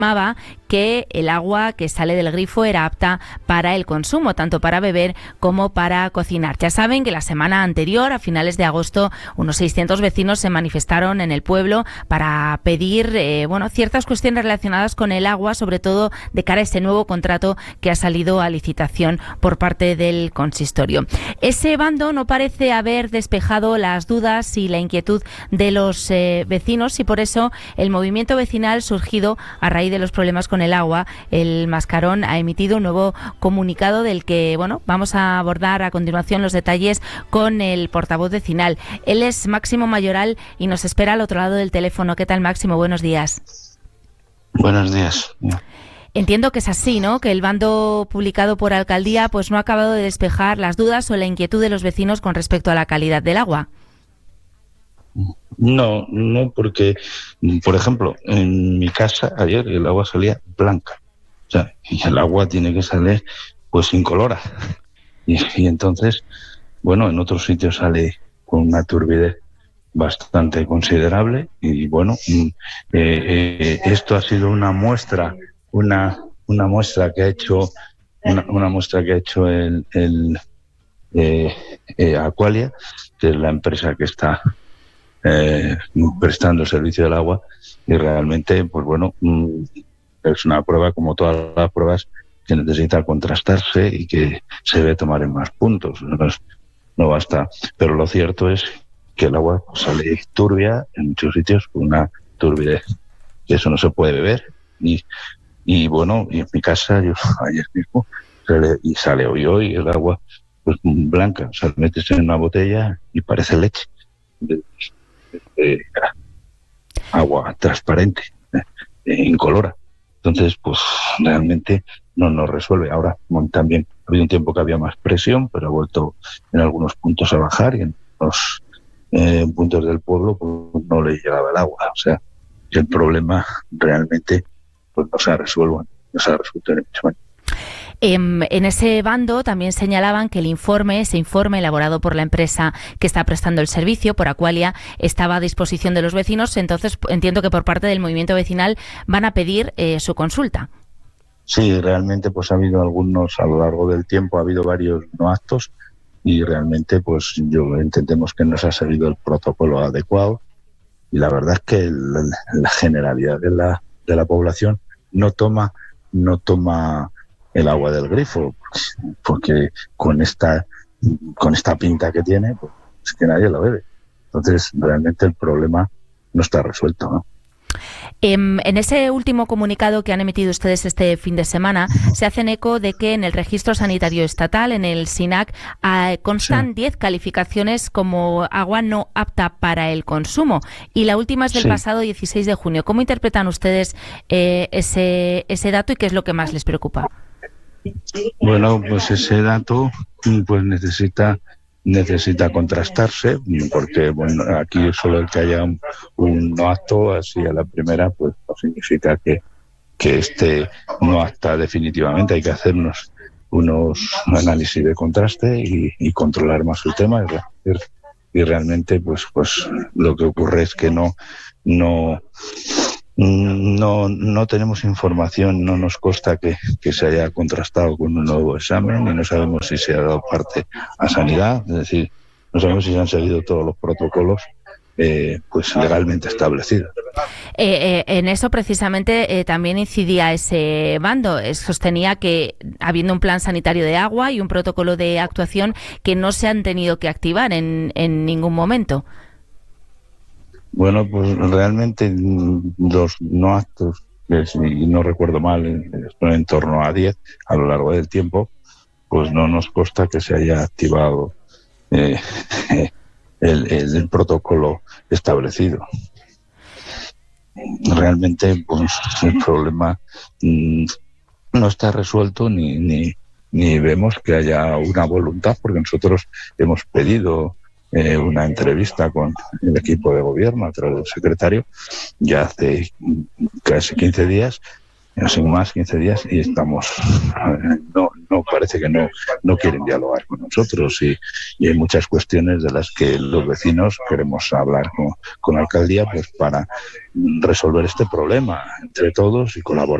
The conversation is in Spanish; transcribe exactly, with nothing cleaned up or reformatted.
afirmaba que el agua que sale del grifo era apta para el consumo, tanto para beber como para cocinar. Ya saben que la semana anterior, a finales de agosto, unos seiscientos vecinos se manifestaron en el pueblo para pedir eh, bueno, ciertas cuestiones relacionadas con el agua, sobre todo de cara a ese nuevo contrato que ha salido a licitación por parte del consistorio. Ese bando no parece haber despejado las dudas y la inquietud de los eh, vecinos, y por eso el movimiento vecinal surgido a raíz de los problemas con el agua, el Mascarón, ha emitido un nuevo comunicado del que bueno, vamos a abordar a continuación los detalles con el portavoz vecinal. Él es Máximo Mayoral y nos espera al otro lado del teléfono. ¿Qué tal, Máximo? Buenos días. Buenos días. Entiendo que es así, ¿no? Que el bando publicado por Alcaldía pues no ha acabado de despejar las dudas o la inquietud de los vecinos con respecto a la calidad del agua. No, no, porque, por ejemplo, en mi casa ayer el agua salía blanca. O sea, y el agua tiene que salir pues incolora. Y, y entonces, bueno, en otros sitios sale con una turbidez bastante considerable y bueno, eh, eh, esto ha sido una muestra, una una muestra que ha hecho una, una muestra que ha hecho el, el eh, eh, Aqualia, que es la empresa que está eh, prestando el servicio del agua, y realmente, pues bueno, es una prueba como todas las pruebas que necesita contrastarse y que se debe tomar en más puntos. No, no basta, pero lo cierto es que el agua sale turbia en muchos sitios con una turbidez. Eso no se puede beber. Y, y bueno, y en mi casa, yo ayer mismo, sale, y sale hoy hoy el agua pues blanca. O sea, metes en una botella y parece leche. De, de, de, agua transparente, eh, incolora. Entonces, pues realmente no nos resuelve. Ahora también ha habido un tiempo que había más presión, pero ha vuelto en algunos puntos a bajar y en los eh, puntos del pueblo pues, no le llegaba el agua. O sea, que el problema realmente pues no se ha resuelto, no se ha resuelto en el mismo año. En ese bando también señalaban que el informe, ese informe elaborado por la empresa que está prestando el servicio, por Aqualia, estaba a disposición de los vecinos. Entonces entiendo que por parte del movimiento vecinal van a pedir eh, su consulta. Sí, realmente pues ha habido algunos, a lo largo del tiempo ha habido varios no actos y realmente pues yo entendemos que no se ha seguido el protocolo adecuado y la verdad es que la, la generalidad de la, de la población no toma, no toma el agua del grifo, porque con esta con esta pinta que tiene, pues es que nadie la bebe. Entonces, realmente el problema no está resuelto, ¿no? En, en ese último comunicado que han emitido ustedes este fin de semana, se hacen eco de que en el Registro Sanitario Estatal, en el SINAC, eh, constan diez sí. calificaciones como agua no apta para el consumo, y la última es del sí. pasado dieciséis de junio. ¿Cómo interpretan ustedes eh, ese, ese dato y qué es lo que más les preocupa? Bueno, pues ese dato pues necesita necesita contrastarse, porque bueno, aquí solo el que haya un, un no acto así a la primera pues no significa que, que este no acta definitivamente. Hay que hacer unos, unos análisis de contraste y, y controlar más el tema y, y realmente pues pues lo que ocurre es que no no No, no tenemos información, no nos consta que, que se haya contrastado con un nuevo examen y no sabemos si se ha dado parte a sanidad, es decir, no sabemos si se han seguido todos los protocolos eh, pues legalmente establecidos. Eh, eh, en eso precisamente eh, también incidía ese bando, eh, sostenía que habiendo un plan sanitario de agua y un protocolo de actuación que no se han tenido que activar en, en ningún momento. Bueno, pues realmente los no actos, que si no recuerdo mal, son en torno a diez a lo largo del tiempo, pues no nos consta que se haya activado eh, el, el, el protocolo establecido. Realmente, pues el problema mmm, no está resuelto ni, ni, ni vemos que haya una voluntad, porque nosotros hemos pedido Eh, una entrevista con el equipo de gobierno a través del secretario ya hace casi quince días sin más, quince días, y estamos, no, no parece que no, no quieren dialogar con nosotros, y, y hay muchas cuestiones de las que los vecinos queremos hablar con, con la alcaldía, pues para resolver este problema entre todos y colaborar.